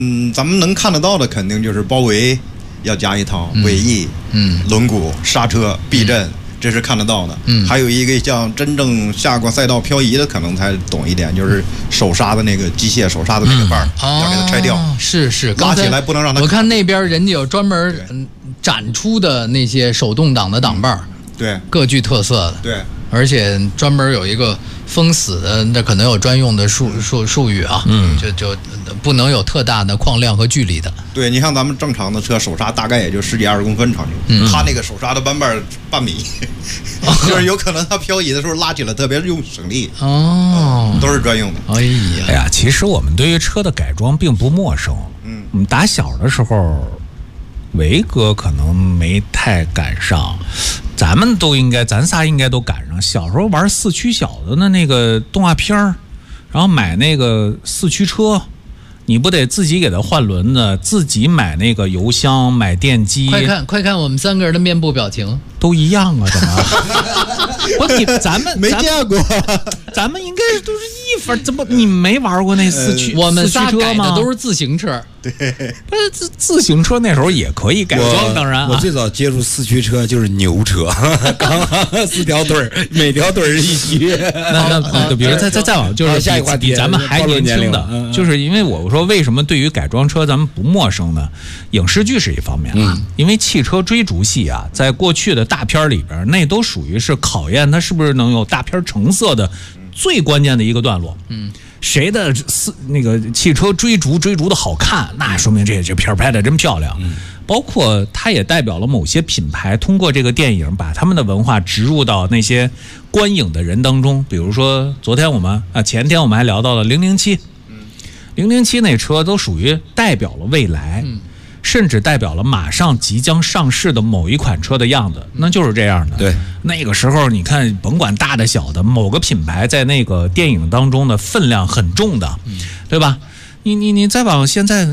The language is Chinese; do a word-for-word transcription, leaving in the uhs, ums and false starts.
嗯，咱们能看得到的肯定就是包围要加一套，尾翼、嗯，轮毂、刹车、避震。嗯，这是看得到的，嗯，还有一个像真正下过赛道漂移的，可能才懂一点，就是手刹的那个机械手刹的那个把、嗯、要给它拆掉， 哦、是是， 拉起来不能让它。 我看那边人家有专门展出的那些手动挡的挡把、嗯， 对， 各具特色的， 对， 而且专门有一个封死的，那可能有专用的术术术语啊，嗯，就就不能有特大的框量和距离的。 对，你像咱们正常的车手刹大概也就十几二十公分长径，嗯，它那个手刹的扳把半米，哦、就是有可能它漂移的时候拉起来特别用省力哦、呃，都是专用的。 哎呀， 哎呀，其实我们对于车的改装并不陌生，嗯，我们打小的时候，维哥可能没太赶上，咱们都应该，咱仨应该都赶上。小时候玩四驱小子的那个动画片儿，然后买那个四驱车。你不得自己给它换轮子，自己买那个油箱，买电机。 快看，快看我们三个人的面部表情都一样啊！怎么？不，你咱们没见过， 咱们应该都是一分。怎么你没玩过那四驱？ 呃、我们仨改的都是自行车。 对， 不是自自行车那时候也可以改装，当然、啊。 我最早接触四驱车就是牛车，刚四条腿儿，每条腿儿是一驱。 那那比如再再再往就是下一话题， 咱们还年轻的，嗯、就是因为我说为什么对于改装车咱们不陌生呢？影视剧是一方面啊，嗯、因为汽车追逐戏啊，在过去的大片里边，那都属于是考验它是不是能有大片成色的最关键的一个段落。嗯。谁的四那个汽车追逐追逐的好看，那说明这这片拍的真漂亮。嗯，包括它也代表了某些品牌通过这个电影把他们的文化植入到那些观影的人当中。比如说昨天我们啊前天我们还聊到了零零七，零零七那车都属于代表了未来。嗯，甚至代表了马上即将上市的某一款车的样子，那就是这样的。 对， 那个时候你看，甭管大的小的，某个品牌在那个电影当中的分量很重的，对吧？你你你再往现在。